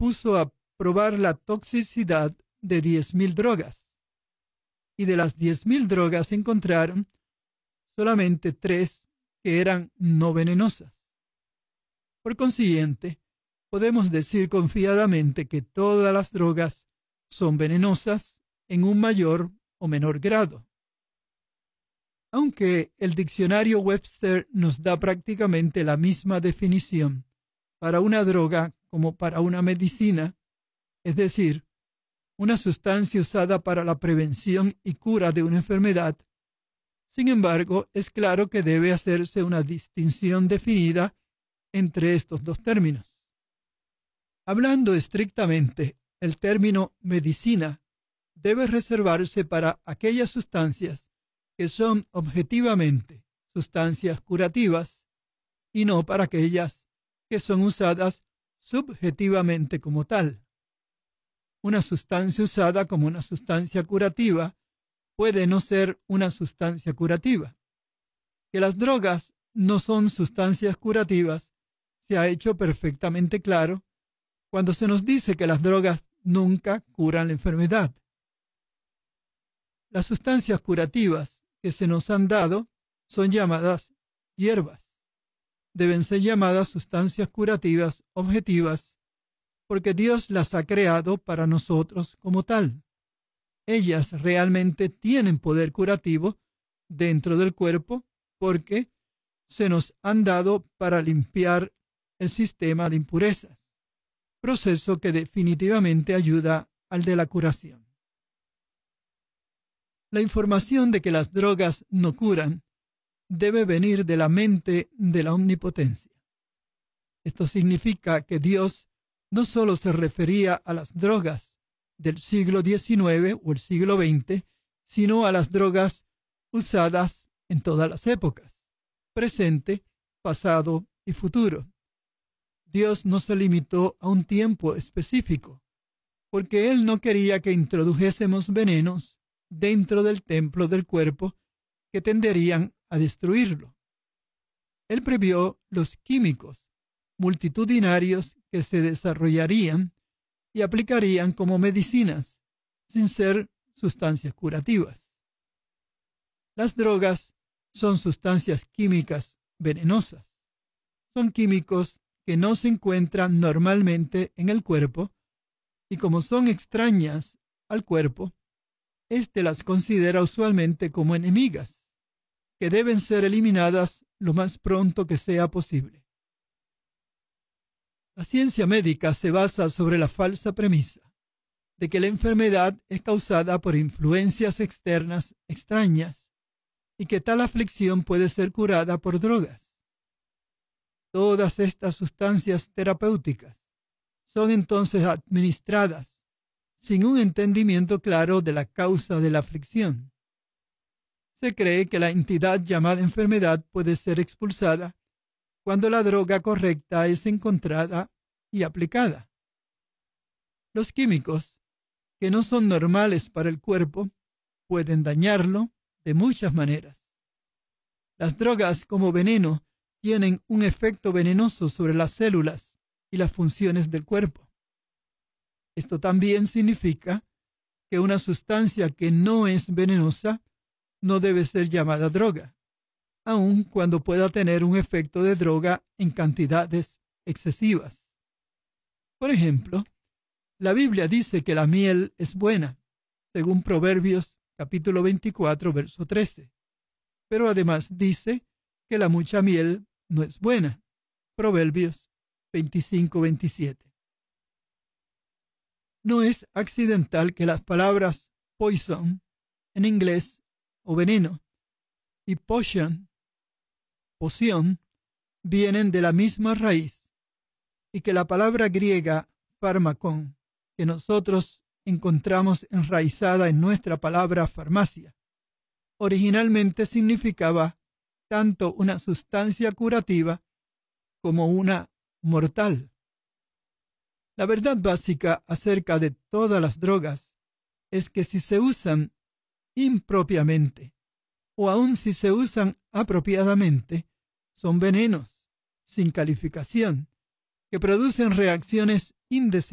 puso a probar la toxicidad de 10,000 drogas. Y de las 10,000 drogas encontraron solamente 3 que eran no venenosas. Por consiguiente, podemos decir confiadamente que todas las drogas son venenosas en un mayor o menor grado. Aunque el diccionario Webster nos da prácticamente la misma definición para una droga como para una medicina, es decir, una sustancia usada para la prevención y cura de una enfermedad, sin embargo, es claro que debe hacerse una distinción definida entre estos dos términos. Hablando estrictamente, el término medicina debe reservarse para aquellas sustancias que son objetivamente sustancias curativas y no para aquellas que son usadas subjetivamente como tal. Una sustancia usada como una sustancia curativa puede no ser una sustancia curativa. Que las drogas no son sustancias curativas se ha hecho perfectamente claro cuando se nos dice que las drogas nunca curan la enfermedad. Las sustancias curativas que se nos han dado son llamadas hierbas. Deben ser llamadas sustancias curativas objetivas porque Dios las ha creado para nosotros como tal. Ellas realmente tienen poder curativo dentro del cuerpo porque se nos han dado para limpiar el sistema de impurezas, proceso que definitivamente ayuda al de la curación. La información de que las drogas no curan debe venir de la mente de la omnipotencia. Esto significa que Dios no solo se refería a las drogas del siglo XIX o el siglo XX, sino a las drogas usadas en todas las épocas, presente, pasado y futuro. Dios no se limitó a un tiempo específico, porque Él no quería que introdujésemos venenos dentro del templo del cuerpo que tenderían a destruirlo. Él previó los químicos multitudinarios que se desarrollarían y aplicarían como medicinas, sin ser sustancias curativas. Las drogas son sustancias químicas venenosas. Son químicos que no se encuentran normalmente en el cuerpo y como son extrañas al cuerpo, éste las considera usualmente como enemigas, que deben ser eliminadas lo más pronto que sea posible. La ciencia médica se basa sobre la falsa premisa de que la enfermedad es causada por influencias externas extrañas y que tal aflicción puede ser curada por drogas. Todas estas sustancias terapéuticas son entonces administradas sin un entendimiento claro de la causa de la aflicción. Se cree que la entidad llamada enfermedad puede ser expulsada cuando la droga correcta es encontrada y aplicada. Los químicos, que no son normales para el cuerpo, pueden dañarlo de muchas maneras. Las drogas como veneno tienen un efecto venenoso sobre las células y las funciones del cuerpo. Esto también significa que una sustancia que no es venenosa no debe ser llamada droga, aun cuando pueda tener un efecto de droga en cantidades excesivas. Por ejemplo, la Biblia dice que la miel es buena, según Proverbios capítulo 24, verso 13. Pero además dice que la mucha miel no es buena. Proverbios 25, 27. No es accidental que las palabras poison en inglés o veneno y potion, poción, vienen de la misma raíz y que la palabra griega fármacon, que nosotros encontramos enraizada en nuestra palabra farmacia, originalmente significaba tanto una sustancia curativa como una mortal. La verdad básica acerca de todas las drogas es que si se usan impropiamente o aun si se usan apropiadamente, son venenos sin calificación que producen reacciones indeseables